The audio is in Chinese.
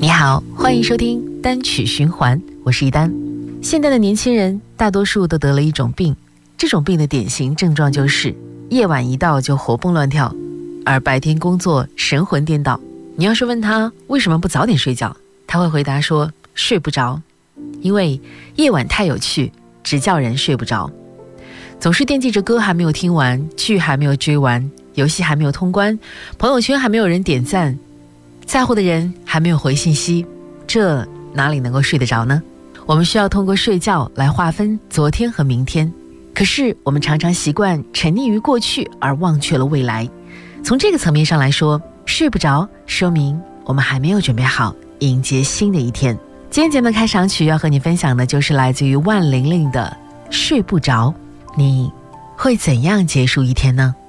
你好，欢迎收听单曲循环，我是一丹。现代的年轻人大多数都得了一种病，这种病的典型症状就是夜晚一到就活蹦乱跳，而白天工作神魂颠倒。你要是问他为什么不早点睡觉，他会回答说睡不着，因为夜晚太有趣，只叫人睡不着。总是惦记着歌还没有听完，剧还没有追完，游戏还没有通关，朋友圈还没有人点赞，在乎的人还没有回信息，这哪里能够睡得着呢？我们需要通过睡觉来划分昨天和明天，可是我们常常习惯沉溺于过去而忘却了未来。从这个层面上来说，睡不着说明我们还没有准备好迎接新的一天。今天节目的开场曲要和你分享的就是来自于万玲玲的睡不着，你会怎样结束一天呢？